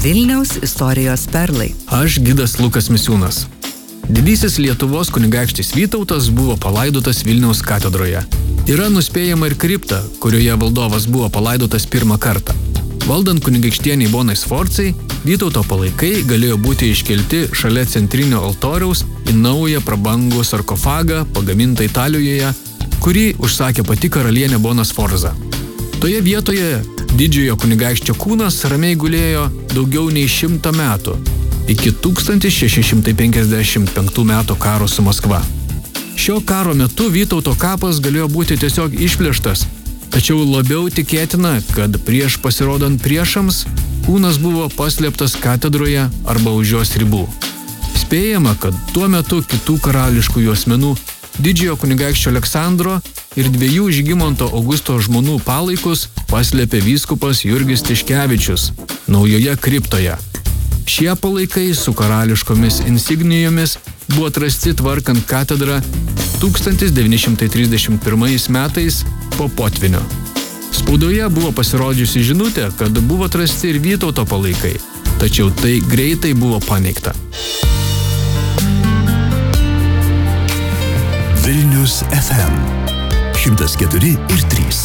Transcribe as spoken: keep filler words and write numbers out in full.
Vilniaus istorijos perlai. Aš gidas Lukas Misiūnas. Didysis Lietuvos kunigaikštis Vytautas buvo palaidotas Vilniaus katedroje. Yra nuspėjama ir kripta, kurioje valdovas buvo palaidotas pirmą kartą. Valdant kunigaikštieniai Bonai Sforcai, Vytauto palaikai galėjo būti iškelti šalia centrinio altoriaus į naują prabangų sarkofagą pagamintą Italijoje, kurį užsakė pati karalienė Bona Sforza. Toje vietoje didžiojo kunigaikščio kūnas ramiai gulėjo daugiau nei šimtą metų, iki tūkstantis šeši šimtai penkiasdešimt penktų metų karo su Maskva. Šio karo metu Vytauto kapas galėjo būti tiesiog išplėštas, tačiau labiau tikėtina, kad prieš pasirodant priešams kūnas buvo paslėptas katedroje arba už jos ribų. Spėjama, kad tuo metu kitų karališkųjų asmenų didžiojo kunigaikščio Aleksandro ir dviejų Žygimanto Augusto žmonų palaikus paslėpė vyskupas Jurgis Tiškevičius naujoje kriptoje. Šie palaikai su karališkomis insignijomis buvo atrasti tvarkant katedrą tūkstantis devyni šimtai trisdešimt pirmais metais po potvynio. Spaudoje buvo pasirodžiusi žinutė, kad buvo atrasti ir Vytauto palaikai, tačiau tai greitai buvo paneigta. Vilnius F M šimtas keturi ir trys.